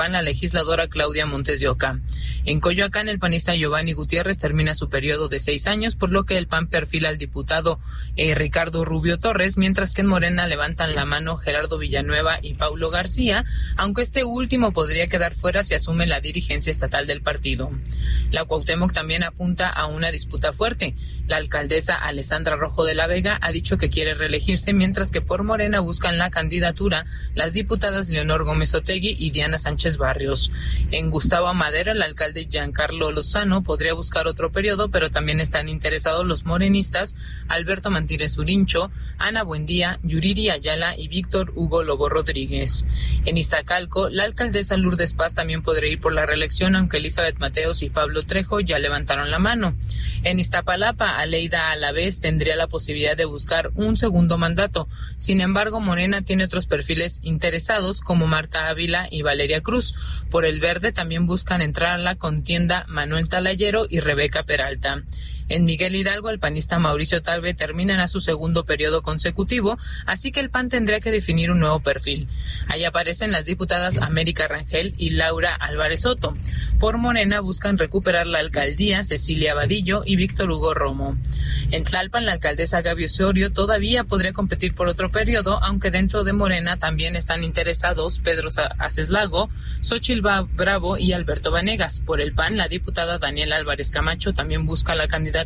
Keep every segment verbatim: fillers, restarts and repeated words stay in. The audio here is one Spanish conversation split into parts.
la legisladora Claudia Montes de Oca. En Coyoacán, el panista Giovanni Gutiérrez termina su periodo de seis años, por lo que el P A N perfila al diputado eh, Ricardo Rubio Torres, mientras que en Morena levantan la mano Gerardo Villanueva y Paulo García, aunque este último podría quedar fuera si asume la dirigencia estatal del partido. La Cuauhtémoc también apunta a una disputa fuerte. La alcaldesa Alessandra Rojo de la Vega ha dicho que quiere reelegirse, mientras que por Morena buscan la candidatura las diputadas Leonor Gómez Otegui y Diana Sánchez Barrios. En Gustavo Amadero, el alcalde Giancarlo Lozano podría buscar otro periodo, pero también están interesados los morenistas Alberto Mantínez Urincho, Ana Buendía, Yuriri Ayala y Víctor Hugo Lobo Rodríguez. En Iztacalco, la alcaldesa Lourdes Paz también podría ir por la reelección, aunque Elizabeth Mateos y Pablo Trejo ya levantaron la mano. En Iztapalapa, Aleida Alavés tendría la posibilidad de buscar un segundo mandato. Sin embargo, Morena tiene otros perfiles interesados como Marta Ávila y Valeria Cruz. Por el Verde también buscan entrar a la contienda Manuel Talayero y Rebeca Peralta. En Miguel Hidalgo, el panista Mauricio Talbe terminará su segundo periodo consecutivo, así que el P A N tendría que definir un nuevo perfil. Ahí aparecen las diputadas América Rangel y Laura Álvarez Soto. Por Morena buscan recuperar la alcaldía Cecilia Vadillo y Víctor Hugo Romo. En Tlalpan, la alcaldesa Gaby Osorio todavía podría competir por otro periodo, aunque dentro de Morena también están interesados Pedro Aceslago, Xóchitl Bravo y Alberto Vanegas. Por el P A N, la diputada Daniela Álvarez Camacho también busca la candidatura.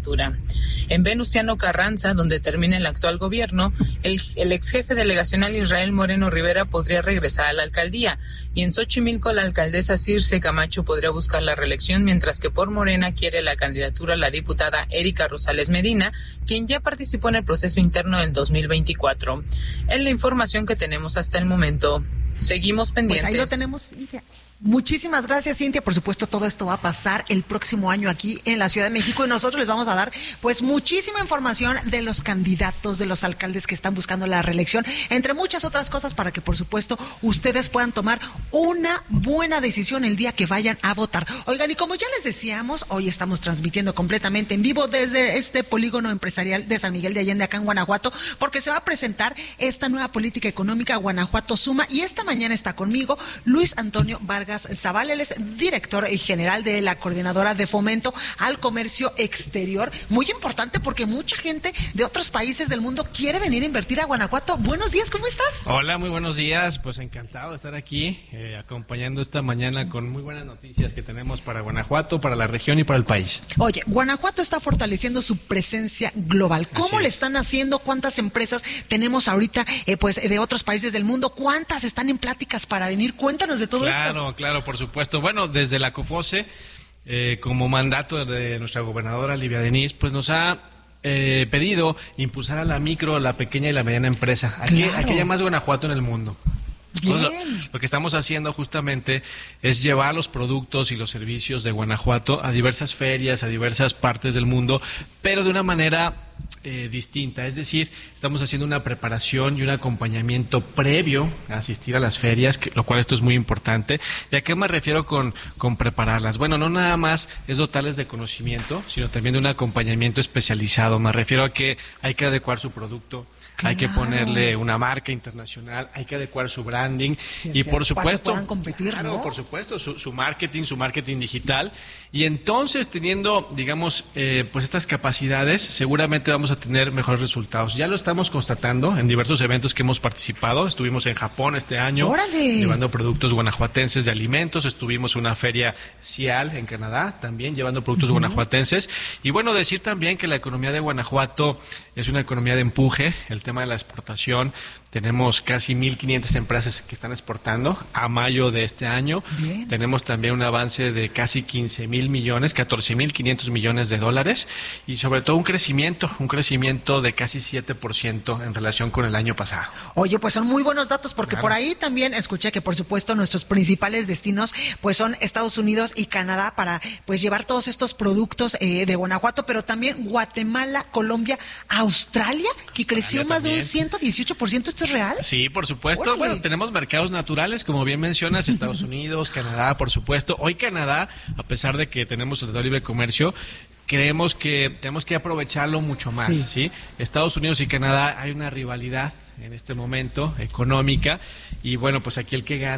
En Venustiano Carranza, donde termina el actual gobierno, el, el ex jefe delegacional Israel Moreno Rivera podría regresar a la alcaldía, y en Xochimilco la alcaldesa Circe Camacho podría buscar la reelección, mientras que por Morena quiere la candidatura la diputada Erika Rosales Medina, quien ya participó en el proceso interno del dos mil veinticuatro. Es la información que tenemos hasta el momento. Seguimos pendientes. Pues ahí lo tenemos, Cintia. Muchísimas gracias, Cintia. Por supuesto, todo esto va a pasar el próximo año aquí en la Ciudad de México y nosotros les vamos a dar pues muchísima información de los candidatos, de los alcaldes que están buscando la reelección, entre muchas otras cosas, para que por supuesto ustedes puedan tomar una buena decisión el día que vayan a votar. Oigan, y como ya les decíamos, hoy estamos transmitiendo completamente en vivo desde este polígono empresarial de San Miguel de Allende, acá en Guanajuato, porque se va a presentar esta nueva política económica Guanajuato Suma, y esta mañana está conmigo Luis Antonio Vargas Zavala. Él es director general de la Coordinadora de Fomento al Comercio Exterior. Muy importante porque mucha gente de otros países del mundo quiere venir a invertir a Guanajuato. Buenos días, ¿cómo estás? Hola, muy buenos días. Pues encantado de estar aquí, eh, acompañando esta mañana con muy buenas noticias que tenemos para Guanajuato, para la región y para el país. Oye, Guanajuato está fortaleciendo su presencia global. ¿Cómo le están haciendo? ¿Cuántas empresas tenemos ahorita eh, pues de otros países del mundo? ¿Cuántas están en pláticas para venir? Cuéntanos de todo claro, esto. Claro, claro, por supuesto. Bueno, desde la COFOSE, eh, como mandato de nuestra gobernadora Livia Denis, pues nos ha eh, pedido impulsar a la micro, la pequeña y la mediana empresa. Aquí, claro. Aquí hay más Guanajuato en el mundo. Bien. Lo, lo que estamos haciendo justamente es llevar los productos y los servicios de Guanajuato a diversas ferias, a diversas partes del mundo, pero de una manera eh, distinta. Es decir, estamos haciendo una preparación y un acompañamiento previo a asistir a las ferias, que, lo cual esto es muy importante. ¿Y a qué me refiero con, con prepararlas? Bueno, no nada más es dotarles de conocimiento, sino también de un acompañamiento especializado. Me refiero a que hay que adecuar su producto. Claro. Hay que ponerle una marca internacional, hay que adecuar su branding sí, y por supuesto, para que puedan competir, claro, ¿no? por supuesto, su, su marketing, su marketing digital, y entonces teniendo, digamos, eh, pues estas capacidades, seguramente vamos a tener mejores resultados. Ya lo estamos constatando en diversos eventos que hemos participado. Estuvimos en Japón este año, ¡órale!, llevando productos guanajuatenses de alimentos. Estuvimos en una feria CIAL en Canadá, también llevando productos uh-huh. guanajuatenses. Y bueno, decir también que la economía de Guanajuato es una economía de empuje. El tema de la exportación, tenemos casi mil quinientas empresas que están exportando a mayo de este año. Bien. Tenemos también un avance de casi quince mil millones, catorce mil quinientos millones de dólares, y sobre todo un crecimiento, un crecimiento de casi siete por ciento en relación con el año pasado. Oye, pues son muy buenos datos, porque claro, por ahí también escuché que por supuesto nuestros principales destinos pues son Estados Unidos y Canadá para pues llevar todos estos productos eh, de Guanajuato, pero también Guatemala, Colombia, Australia, que creció más de un ciento dieciocho por ciento. ¿Esto es real? Sí, por supuesto. Órale. Bueno, tenemos mercados naturales, como bien mencionas, Estados Unidos, Canadá, por supuesto. Hoy Canadá, a pesar de que tenemos el Tratado de Libre Comercio, creemos que tenemos que aprovecharlo mucho más, sí. ¿sí? Estados Unidos y Canadá, hay una rivalidad en este momento económica, y bueno, pues aquí el que gana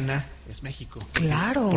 es México. Claro.